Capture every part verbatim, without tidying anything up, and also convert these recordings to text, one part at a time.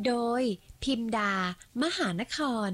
โดยพิมดามหานคร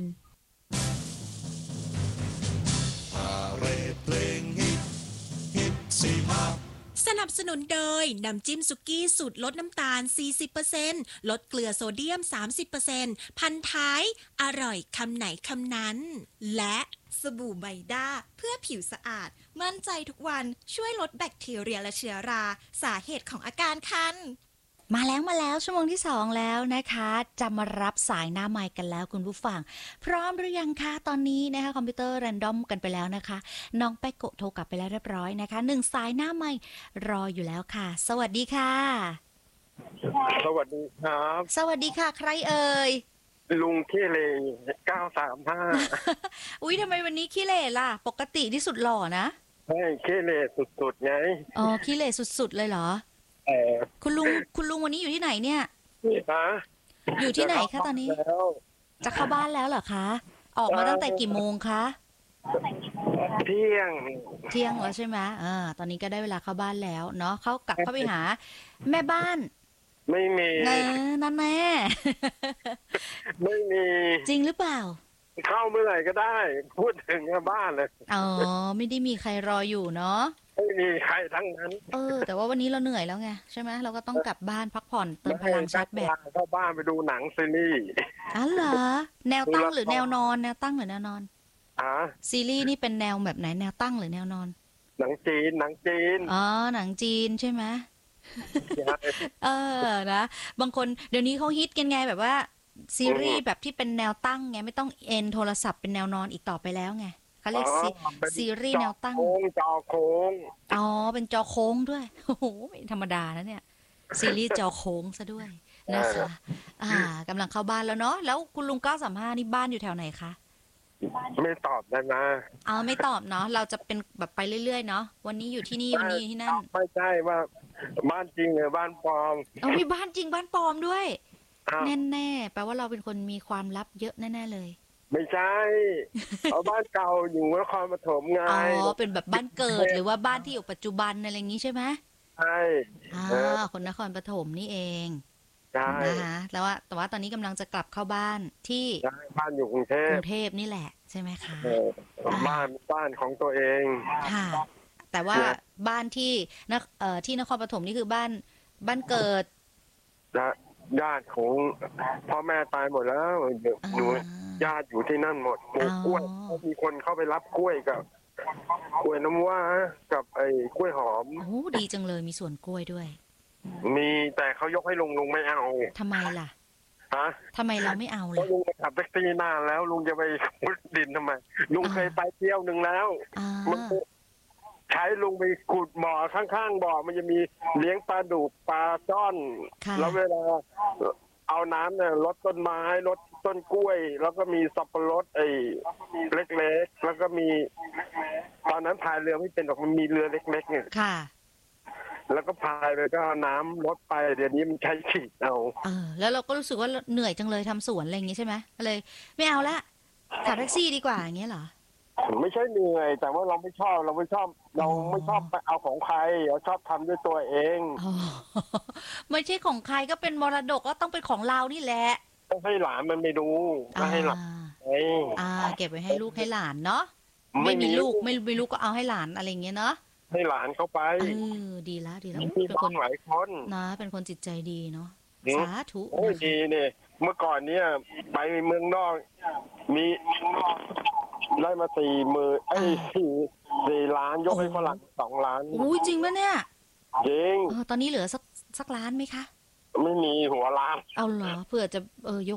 สนับสนุนโดยน้ำจิ้มสุกี้สูตรลดน้ำตาล สี่สิบเปอร์เซ็นต์ ลดเกลือโซเดียม สามสิบเปอร์เซ็นต์ พันท้ายอร่อยคำไหนคำนั้นและสบู่ไบด้าเพื่อผิวสะอาดมั่นใจทุกวันช่วยลดแบคทีเรียและเชื้อราสาเหตุของอาการคันมาแล้วมาแล้วชั่วโมงที่สองแล้วนะคะจะมารับสายหน้าไมค์กันแล้วคุณผู้ฟังพร้อมหรือยังคะตอนนี้นะคะคอมพิวเตอร์แรนดอมกันไปแล้วนะคะน้องแป๊กโกะโทรกลับไปแล้วเรียบร้อยนะคะหนึ่งสายหน้าไมค์รออยู่แล้วค่ะสวัสดีค่ะสวัสดีครับสวัสดีค่ะใครเอ่ยลุงขี้เลเก้าสามห้าอุ๊ยทำไมวันนี้ขี้เหร่ล่ะปกติที่สุดหล่อนะใช่ขี้เลสุดๆไงอ๋อขี้เหร่สุดๆเลยเหรอเออคุณลุงคุณลุงวันนี้อยู่ที่ไหนเนี่ยฮะอยู่ที่ไหนคะตอนนี้จะเข้าบ้านแล้วเหรอคะออกมาตั้งแต่กี่โมงคะเที่ยงเที่ยงแล้วใช่ไหมอ่าตอนนี้ก็ได้เวลาเข้าบ้านแล้วเนาะเขากลับเข้าไปหาแม่บ้านไม่มีเออนั่นแน่ไม่มีจริงหรือเปล่าเข้าเมื่อไหร่ก็ได้พูดถึงบ้านเลยอ๋อไม่ได้มีใครรออยู่เนาะไม่มีใครทั้งนั้นเออแต่ว่าวันนี้เราเหนื่อยแล้วไงใช่ไหมเราก็ต้องกลับบ้านพักผ่อนเติมพลังชาร์จแบตเข้าบ้านไปดูหนังซีรีส์อ๋อเหรอแนวตั้งหรือแนวนอนแนวตั้งหรือแนวนอนอ่าซีรีส์นี่เป็นแนวแบบไหนแนวตั้งหรือแนวนอนหนังจีนหนังจีนอ๋อหนังจีนใช่ไหมเออนะบางคนเดี๋ยวนี้เขาฮิตกันไงแบบว่าซีรีส์แบบที่เป็นแนวตั้งไงไม่ต้องเอ็นโทรศัพท์เป็นแนวนอนอีกต่อไปแล้วไงเขาเรียกซีรีส์แนวตั้งจอโค้งอ๋อเป็นจอโค้งด้วยโอ้โหไม่ธรรมดานะเนี่ยซีรีส์จอโค้งซะด้วยนะคะอ่ากำลังเข้าบ้านแล้วเนาะแล้วคุณลุงเก้าสามห้านี่บ้านอยู่แถวไหนคะไม่ตอบได้นะอ๋อไม่ตอบเนาะเราจะเป็นแบบไปเรื่อยๆเนาะวันนี้อยู่ที่นี่วันนี้ที่นั่นไม่ใช่ว่าบ้านจริงหรือบ้านปลอมอ๋อมีบ้านจริงบ้านปลอมด้วยแน่ๆแปลว่าเราเป็นคนมีความลับเยอะแน่ๆเลยไม่ใช่เอาบ้านเก่าอยู่นครปฐมไงอ๋อเป็นแบบบ้านเกิดหรือว่าบ้านที่อยู่ปัจจุบันอะไรอย่างนี้ใช่ไหมใช่อ่าคนนครปฐมนี่เองใช่นะคะแล้วว่าแต่ว่าตอนนี้กำลังจะกลับเข้าบ้านที่บ้านอยู่กรุงเทพกรุงเทพนี่แหละใช่ไหมคะบ้านบ้านของตัวเองค่ะแต่ว่าบ้านที่นเอ่อที่นครปฐมนี่คือบ้านบ้านเกิดญาติของพ่อแม่ตายหมดแล้วหนูญาติอยู่ที่นั่นหมดปลูกกล้วยมีคนเข้าไปรับกล้วยกับกล้วยน้ำว้ากับไอ้กล้วยหอมโอ้ดีจังเลยมีสวนกล้วยด้วยมีแต่เขายกให้ลุงลุงไม่เอาทำไมล่ะฮะทำไมเราไม่เอาล่ะลุงขับแท็กซี่นานแล้วลุงจะไปขุดดินทำไมลุงเคยไปเที่ยวหนึ่งแล้วมันใช้ลุงไปขุดบ่อข้างๆบ่อมันจะมีเลี้ยงปลาดุกปลาจ้อนแล้วเวลาเอาน้ำเนี่ยรดต้นไม้รดต้นกล้วยแล้วก็มีสับปะรดไอ้เล็กๆแล้วก็มีตอนนั้นพายเรือไม่เป็นหรอกมันมีเรือเล็กๆเนี่ยค่ะแล้วก็พายไปก็น้ำลดไปเดี๋ยวนี้มันใช้ฉีดเอาเออแล้วเราก็รู้สึกว่าเหนื่อยจังเลยทำสวนอะไรอย่างงี้ใช่ไหมเลยไม่เอาละขับแท็กซี่ดีกว่าอย่างเงี้ยเหรอไม่ใช่เหนื่อยแต่ว่าเราไม่ชอบเราไม่ชอบเราไม่ชอบไปเอาของใครเราชอบทำด้วยตัวเองไม่ใช่ของใครก็เป็นมรดกก็ต้องเป็นของเรานี่แหละต้องให้หลานมันไปดูก็ให้หลานอ่าเก็บไว้ให้ลูกให้หลานเนาะไม่มีลูกไม่มีลูกก็เอาให้หลานอะไรอย่างเงี้ยเนาะให้หลานเข้าไปเออดีแล้วดีแล้วเป็นคนหลายคนนะเป็นคนจิตใจดีเนาะสาธุโอ้ยดีเนี่ยเมื่อก่อนเนี้ยไปเมืองนอกมีได้มาสี่หมื่นไอ้สี่สี่ล้านยกให้ฝรั่งสองล้านอุ้ยจริงปะเนี่ยจริงตอนนี้เหลือสักสักล้านไหมคะไม่มีหัวล้านเอาเหรอเผื่อจะเออยก